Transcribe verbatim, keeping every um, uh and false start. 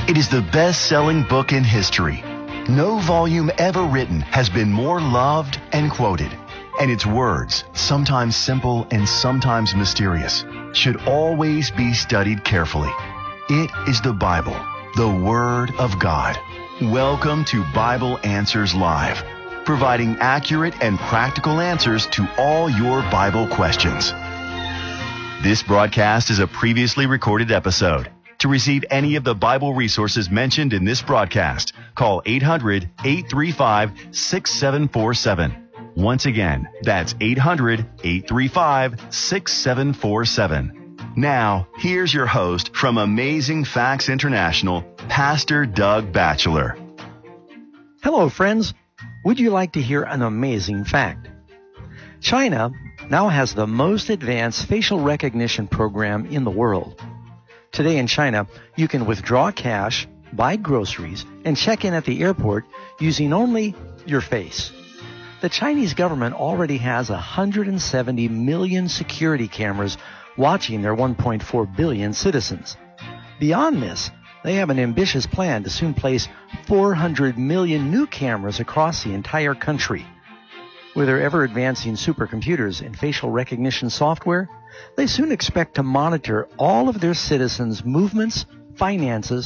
It is the best-selling book in history. No volume ever written has been more loved and quoted. And its words, sometimes simple and sometimes mysterious, should always be studied carefully. It is the Bible, the Word of God. Welcome to Bible Answers Live, providing accurate and practical answers to all your Bible questions. This broadcast is a previously recorded episode. To receive any of the Bible resources mentioned in this broadcast, call eight hundred, eight three five, six seven four seven. Once again, that's eight hundred, eight three five, six seven four seven. Now, here's your host from Amazing Facts International, Pastor Doug Batchelor. Hello, friends. Would you like to hear an amazing fact? China now has the most advanced facial recognition program in the world. Today in China, you can withdraw cash, buy groceries, and check in at the airport using only your face. The Chinese government already has one hundred seventy million security cameras watching their one point four billion citizens. Beyond this, they have an ambitious plan to soon place four hundred million new cameras across the entire country. With their ever-advancing supercomputers and facial recognition software, they soon expect to monitor all of their citizens' movements, finances,